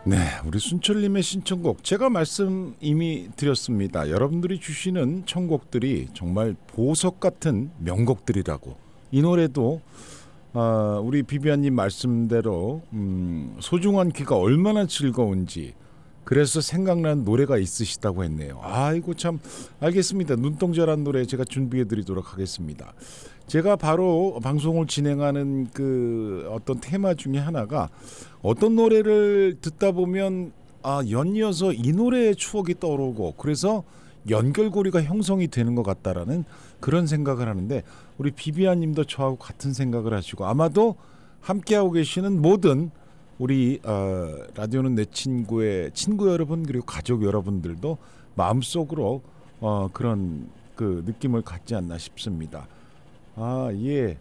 네, 우리 순철님의 신청곡 제가 말씀 이미 드렸습니다. 여러분들이 주시는 청곡들이 정말 보석 같은 명곡들이라고. 이 노래도 우리 비비안님 말씀대로 소중한 귀가 얼마나 즐거운지 그래서 생각난 노래가 있으시다고 했네요. 아이고 참 알겠습니다. 눈동자란 노래 제가 준비해드리도록 하겠습니다. 제가 바로 방송을 진행하는 그 어떤 테마 중에 하나가 어떤 노래를 듣다 보면 연이어서 이 노래의 추억이 떠오르고 그래서 연결고리가 형성이 되는 것 같다라는 그런 생각을 하는데 우리 비비안님도 저하고 같은 생각을 하시고 아마도 함께하고 계시는 모든 우리 라디오는 내 친구의 친구 여러분 그리고 가족 여러분들도 마음속으로 그런 그 느낌을 갖지 않나 싶습니다. 예.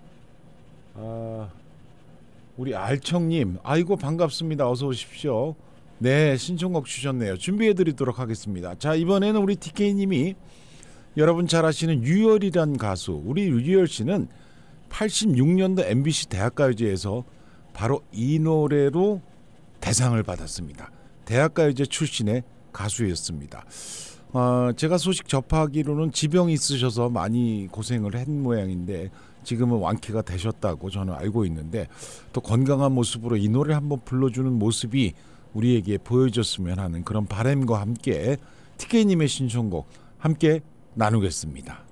우리 알청님, 아이고 반갑습니다. 어서 오십시오. 네, 신청곡 주셨네요. 준비해드리도록 하겠습니다. 자, 이번에는 우리 TK님이 여러분 잘 아시는 유열이란 가수, 우리 유열 씨는 86년도 MBC 대학가요제에서 바로 이 노래로 대상을 받았습니다. 대학가요제 출신의 가수였습니다. 제가 소식 접하기로는 지병이 있으셔서 많이 고생을 한 모양인데 지금은 완쾌가 되셨다고 저는 알고 있는데 또 건강한 모습으로 이 노래를 한번 불러주는 모습이 우리에게 보여줬으면 하는 그런 바람과 함께 TK님의 신청곡 함께 나누겠습니다.